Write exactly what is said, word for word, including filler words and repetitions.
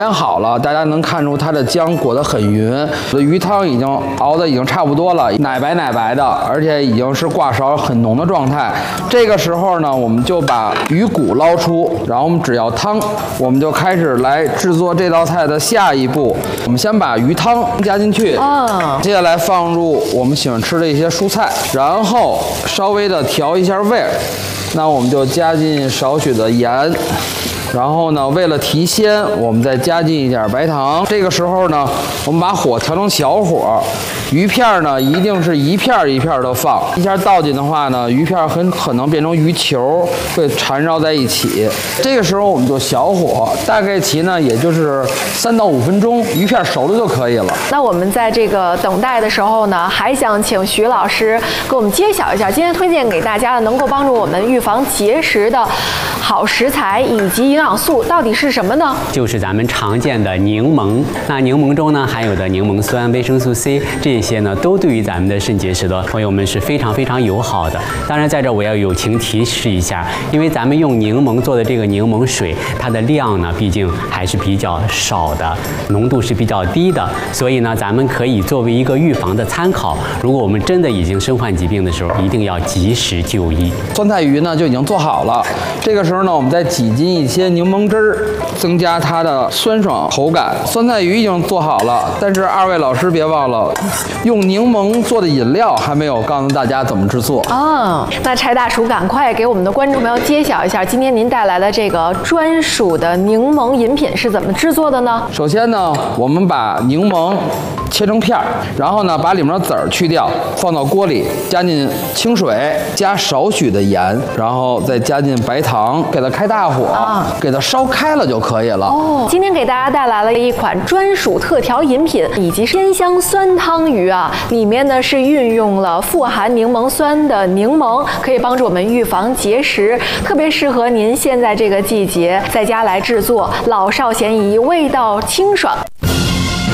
煎好了，大家能看出它的浆裹得很匀。我的鱼汤已经熬得已经差不多了，奶白奶白的，而且已经是挂勺很浓的状态。这个时候呢，我们就把鱼骨捞出，然后我们只要汤，我们就开始来制作这道菜的下一步。我们先把鱼汤加进去， 哦， 接下来放入我们喜欢吃的一些蔬菜，然后稍微的调一下味。那我们就加进少许的盐。然后呢，为了提鲜，我们再加进一点白糖。这个时候呢，我们把火调成小火，鱼片呢一定是一片一片的放，一下倒进的话呢，鱼片很可能变成鱼球，会缠绕在一起。这个时候我们就小火，大概其呢也就是三到五分钟，鱼片熟了就可以了。 那我们在这个等待的时候呢，还想请徐老师给我们揭晓一下，今天推荐给大家的能够帮助我们预防结石的好食材以及营养素到底是什么呢？ 就是咱们常见的柠檬。那柠檬中呢含有的柠檬酸、维生素 C 这些呢，都对于咱们的肾结石的朋友们是非常非常友好的。当然，在这我要友情提示一下，因为咱们用柠檬做的这个柠檬水，它的量呢毕竟还是比较少的，浓度是比较低的，所以呢，咱们可以作为一个预防的参考。如果我们真的已经身患疾病的时候，一定要及时就医。 酸菜鱼呢就已经做好了，这个时候呢，我们再挤进一些柠檬汁儿，增加它的酸爽口感。酸菜鱼已经做好了，但是二位老师别忘了，用柠檬做的饮料还没有告诉大家怎么制作。 哦，那柴大厨赶快给我们的观众朋友揭晓一下，今天您带来的这个专属的柠檬饮品是怎么制作的呢？ 首先呢，我们把柠檬切成片儿，然后呢，把里面的籽儿去掉，放到锅里，加进清水，加少许的盐，然后再加进白糖，给它开大火，啊、给它烧开了就可以了。 哦，今天给大家带来了一款专属特调饮品，以及鲜香酸汤鱼啊，里面呢是运用了富含柠檬酸的柠檬，可以帮助我们预防结石，特别适合您现在这个季节在家来制作，老少咸宜，味道清爽。